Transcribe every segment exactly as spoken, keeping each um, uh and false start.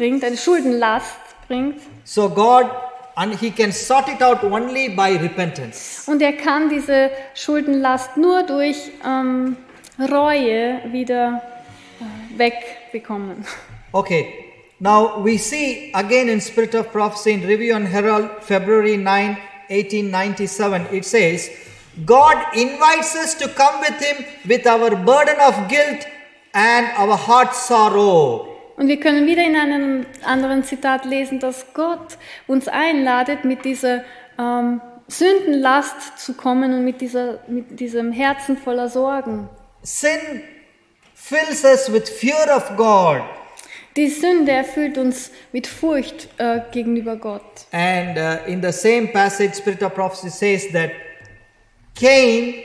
bringt, eine Schuldenlast bringt. So God, and He can sort it out only by repentance. Und er kann diese Schuldenlast nur durch ähm, Reue wieder äh, wegbekommen. Okay, now we see again in Spirit of Prophecy in Review and Herald, February ninth, eighteen ninety-seven, it says, God invites us to come with Him with our burden of guilt and our heart sorrow. Und wir können wieder in einem anderen Zitat lesen, dass Gott uns einladet, mit dieser ähm, Sündenlast zu kommen und mit, dieser, mit diesem Herzen voller Sorgen. Sin fills us with fear of God. Die Sünde erfüllt uns mit Furcht äh, gegenüber Gott. And uh, in the same passage, Spirit of Prophecy says that Cain,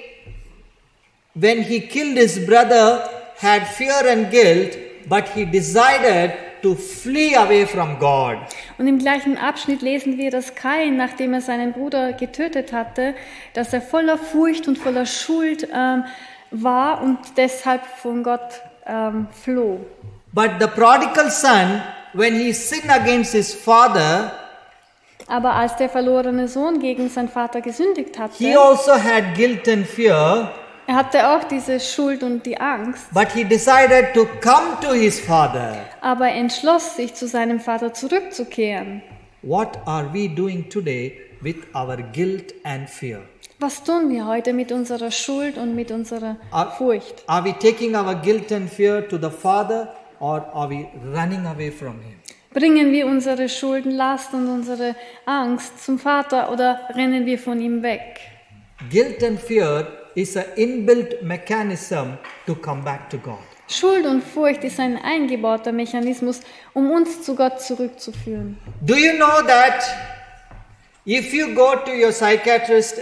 when he killed his brother, had fear and guilt, but he decided to flee away from God. Und im gleichen Abschnitt lesen wir, dass Kain, nachdem er seinen Bruder getötet hatte, dass er voller Furcht und voller Schuld ähm, war und deshalb von Gott ähm, floh. But the prodigal son, when he sinned against his father, Aber als der verlorene Sohn gegen seinen Vater gesündigt hatte, he also had guilt and fear, er hatte auch diese Schuld und die Angst, but he decided to come to his father. aber er entschloss sich, zu seinem Vater zurückzukehren. What are we doing today with our guilt and fear? Was tun wir heute mit unserer Schuld und mit unserer Are- Furcht? Are we taking our guilt and fear to the Father, or are we running away from Him? Bringen wir unsere Schuldenlast und unsere Angst zum Vater oder rennen wir von ihm weg? Guilt and fear is an inbuilt mechanism to come back to God. Schuld und Furcht ist ein eingebauter Mechanismus, um uns zu Gott zurückzuführen. Do you know that if you go to your psychiatrist,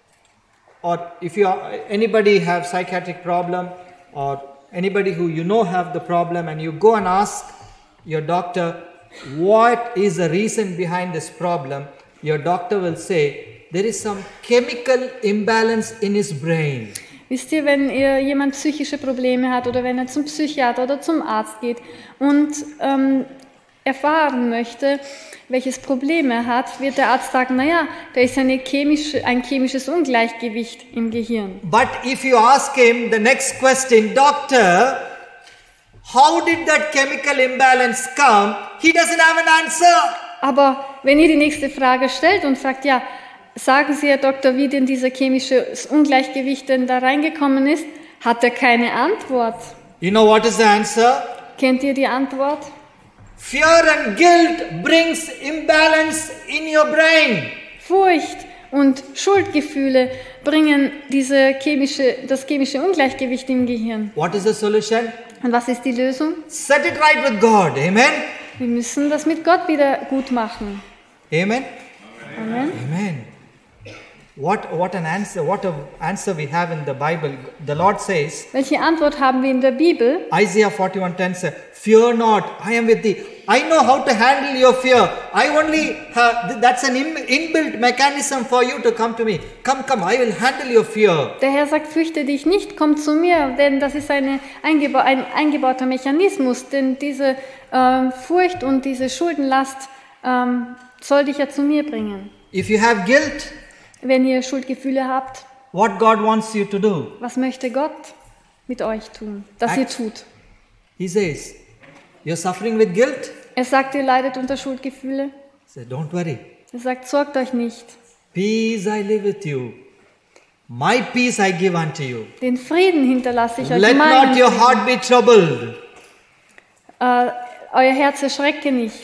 or if you are, anybody have psychiatric problem, or anybody who you know have the problem, and you go and ask your doctor what is the reason behind this problem, your doctor will say there is some chemical imbalance in his brain. Wisst ihr, wenn ihr jemand psychische Probleme hat oder wenn er zum Psychiater oder zum Arzt geht und ähm, erfahren möchte, welches Problem er hat, wird der Arzt sagen, naja, da ist eine chemische, ein chemisches Ungleichgewicht im Gehirn. But if you ask him the next question, doctor, how did that chemical imbalance come? He doesn't have an answer. Aber wenn ihr die nächste Frage stellt und fragt, ja, sagen Sie, Herr Doktor, wie denn dieser chemische Ungleichgewicht denn da reingekommen ist, hat er keine Antwort. You know what is the answer? Kennt ihr die Antwort? Fear and guilt brings imbalance in your brain. Furcht und Schuldgefühle bringen diese chemische, das chemische Ungleichgewicht im Gehirn. What is the solution? Und was ist die Lösung? Set it right with God. Amen? Wir müssen das mit Gott wieder gut machen. Amen? Amen. Amen. What, what an answer, what an answer we have in the Bible. The Lord says, Welche Antwort haben wir in der Bibel? Isaiah forty-one ten says, fear not, I am with thee. I know how to handle your fear. I only have, that's an in- inbuilt mechanism for you to come to me. Come, come, I will handle your fear. Der Herr sagt, fürchte dich nicht, komm zu mir, denn das ist eine eingeba- ein eingebauter Mechanismus, denn diese ähm, Furcht und diese Schuldenlast ähm, soll dich ja zu mir bringen. If you have guilt, Wenn ihr Schuldgefühle habt, what God wants you to do? was möchte Gott mit euch tun, dass ihr tut? He says, you're suffering with guilt? Er sagt, ihr leidet unter Schuldgefühle. He said, don't worry. Er sagt, sorgt euch nicht. Peace I live with you. My peace I give unto you. Den Frieden hinterlasse ich euch. Let meinen not your Frieden. heart be troubled. Äh, euer Herz erschrecke nicht.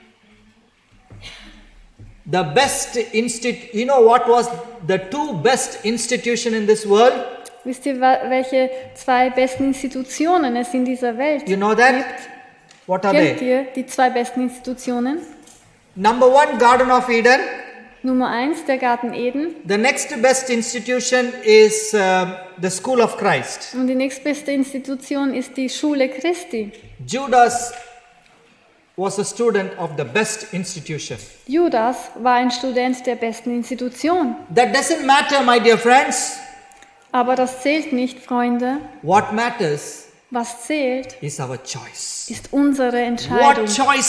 The best institute, you know what was the two best institution in this world? Wisst ihr, wa- welche zwei besten Institutionen es in dieser Welt You know that? gibt? What are Kennt they? ihr die zwei besten Institutionen? Number one, Garden of Eden. Nummer eins, der Garten Eden. The next best institution is um, the School of Christ. Und die nächstbeste Institution ist die Schule Christi. Judas was a student of the best institution. Judas war ein Student der besten Institution. That doesn't matter, my dear friends. Aber das zählt nicht, Freunde. What matters Was zählt, is our choice. ist unsere What Entscheidung. choice